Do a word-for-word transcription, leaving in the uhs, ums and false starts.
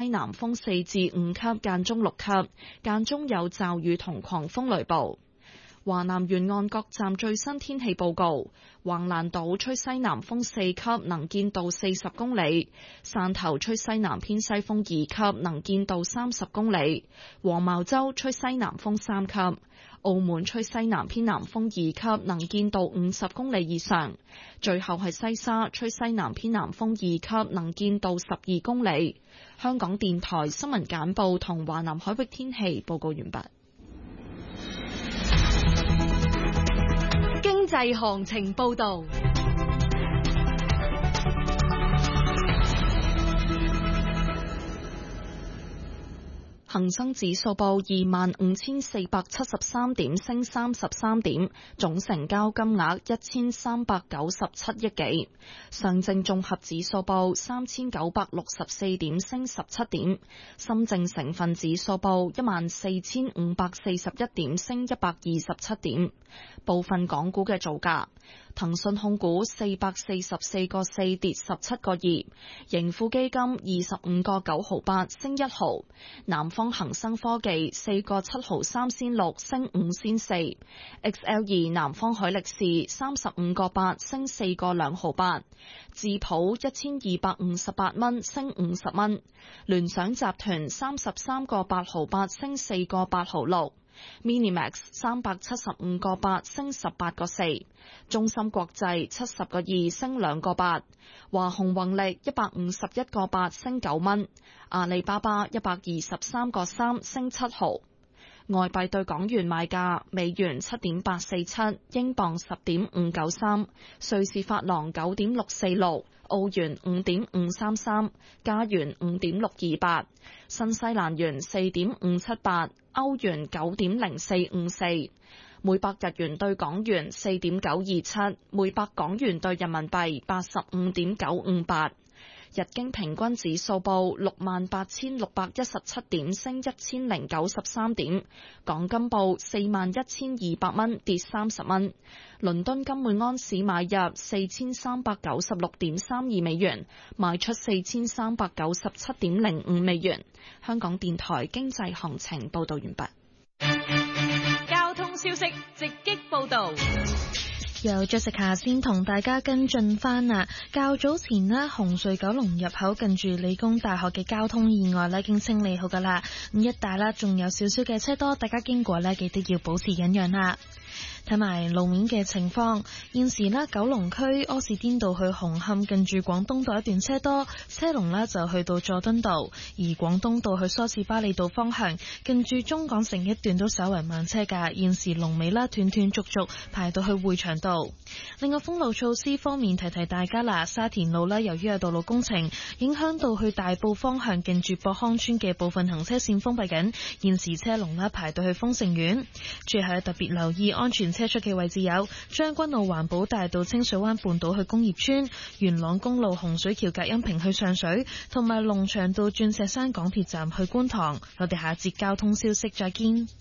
南風四至五級，間中六級，間中有驟雨同狂風雷暴。華南沿岸各站最新天氣報告：橫瀾島吹西南風四級，能見度四十公里；汕頭吹西南偏西風二級，能見度三十公里；黃茅洲吹西南風三級；澳門吹西南偏南風二級，能見度五十公里以上。最後係西沙吹西南偏南風二級，能見度十二公里。香港電台新聞簡報同華南海域天氣報告完畢。 經濟行情報道。 恒生指數報二萬五千四百七十三點，升三十三點，總成交金額一千三百九十七億幾。上證綜合指數報三千九百六十四點，升十七點。深證成分指數報一萬四千五百四十一點，升一百二十七點。部分港股嘅造價：騰訊控股四百四十四個四跌十七個二，盈富基金二十五個九毫八升一毫，南方恒生科技四個七毫三仙六升五仙四 ，X L 二南方海力士三十五個八升四個兩毫八，智普一千二百五十八蚊升五十蚊，聯想集團三十三個八毫八升四個八毫六。Minimax 三百七十五個八升十八個四，中芯國際七十個二升兩個八，華虹宏力一百五十一個八升九蚊，阿里巴巴一百二十三個三升七毫。外幣對港元買價：美元七點八四七，英鎊十點五九三，瑞士法郎九點六四六，澳元五點五三三，加元五點六二八，新西蘭元四點五七八，歐元九點零四五四，每百日元對港元四點九二七，每百港元對人民幣八十五點九五八。日經平均指數報六萬八千六百一十七點，升一千零九十三點。港金報四萬一千二百蚊，跌三十蚊。倫敦金每安士買入四千三百九十六點三二美元，賣出四千三百九十七點零五美元。香港電台經濟行情報道完畢。 交通消息直擊報道。 由 Jessica 先同大家跟進翻啊！較早前呢，紅隧九龍入口近住理工大學嘅交通意外呢已經清理好噶啦，咁一帶啦仲有少少嘅車多，大家經過呢記得要保持忍讓啦。睇埋路面嘅情況，現時呢九龍區柯士甸道去紅磡近住廣東道一段車多，車龍呢就去到佐敦道，而廣東道去梳士巴利道方向近住中港城一段都稍為慢車㗎，現時龍尾啦斷斷續續排到去匯祥道。另外封路措施方面，提提大家啦，沙田路啦由於有道路工程影響到去大埔方向近住博康村嘅部分行車線封閉緊，現時車龍啦排到去豐盛苑。最後特別留意安全車出嘅位置有將軍澳環保大道清水灣半島去工業村、元朗公路洪水橋隔音屏去上水，同埋龍翔道鑽石山港鐵站去觀塘。我哋下節交通消息再見。